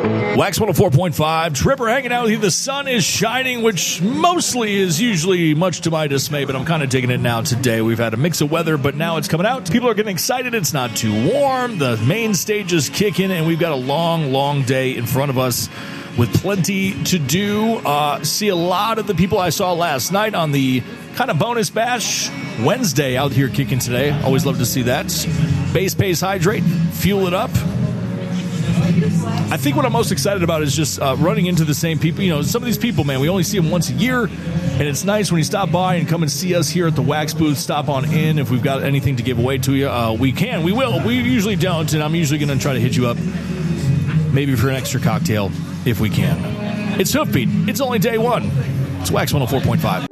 Wax 104.5, Tripper hanging out with you. The sun is shining, which mostly is usually much to my dismay, but I'm kind of digging it now today. We've had a mix of weather, but now it's coming out. People are getting excited. It's not too warm. The main stage is kicking, and we've got a long, long day in front of us with plenty to do. See a lot of the people I saw last night on the kind of bonus bash Wednesday out here kicking today. Always love to see that. Base pace hydrate, fuel it up. I think what I'm most excited about is just running into the same people. You know, some of these people, man, we only see them once a year, and it's nice when you stop by and come and see us here at the Wax booth. Stop on in. If we've got anything to give away to you, we will. We usually don't, and I'm usually going to try to hit you up maybe for an extra cocktail if we can. It's Hoofbeat. It's only day one. It's Wax 104.5.